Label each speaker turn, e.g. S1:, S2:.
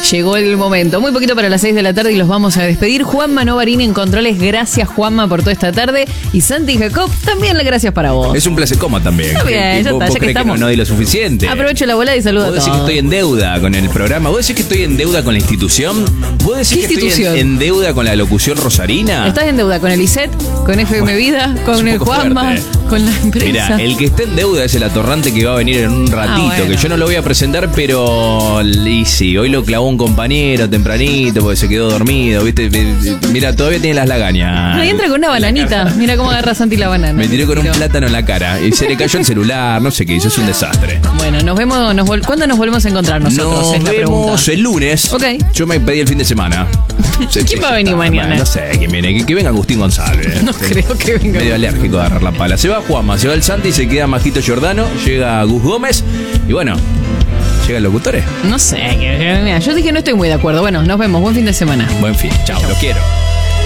S1: Llegó el momento. Muy poquito para las 6 de la tarde y los vamos a despedir. Juanma Novarini en controles. Gracias, Juanma, por toda esta tarde. Y Santi Jacob, también gracias para vos.
S2: Es un placer, coma también.
S1: Está bien, ya
S2: ¿Vos
S1: está, ya que
S2: crees
S1: estamos.
S2: que no di lo suficiente?
S1: Aprovecho la bola y saludo a
S2: ¿Vos
S1: todos.
S2: decís que estoy en deuda con el programa? ¿Vos decís que estoy en deuda con la institución? ¿Vos decís
S1: ¿Qué
S2: que
S1: institución?
S2: estoy en deuda con la locución rosarina?
S1: ¿Estás en deuda con el ISET, con FM Vida,
S2: es
S1: con
S2: un
S1: el
S2: poco
S1: Juanma,
S2: fuerte.
S1: con la empresa?
S2: Mira, el que está en deuda es el atorrante que va a venir en un ratito,
S1: bueno.
S2: que yo no lo voy a presentar, pero y sí, hoy lo clavó un compañero tempranito porque se quedó dormido, ¿viste? Mira, todavía tiene las lagañas.
S1: Ahí entra con una bananita. Mira cómo agarra Santi la banana.
S2: Me tiré con un
S1: Pero-
S2: plátano en la cara y se le cayó el celular, no sé qué hizo, es un desastre.
S1: Bueno, nos vemos. ¿Cuándo nos volvemos a encontrar nosotros?
S2: Nos
S1: Es la pregunta.
S2: vemos el lunes.
S1: Ok.
S2: Yo me pedí el fin de semana.
S1: ¿Quién va a venir mañana?
S2: No sé quién viene. Que venga Agustín González.
S1: No creo que venga.
S2: Medio alérgico a agarrar la pala. Se va Juanma, se va el Santi, se queda Majito Giordano, llega Gus Gómez y bueno, llegan locutores.
S1: No sé. Mira, yo dije no estoy muy de acuerdo. Bueno, nos vemos. Buen fin de semana.
S2: Buen fin, chao, los quiero.